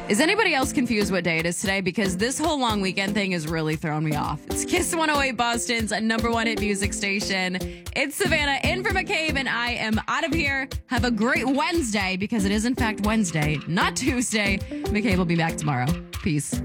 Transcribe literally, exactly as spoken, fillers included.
Is anybody else confused what day it is today? Because this whole long weekend thing has really thrown me off. It's Kiss one oh eight, Boston's number one hit music station. It's Savannah in for McCabe, and I am out of here. Have a great Wednesday, because it is in fact Wednesday, not Tuesday. McCabe will be back tomorrow. Peace.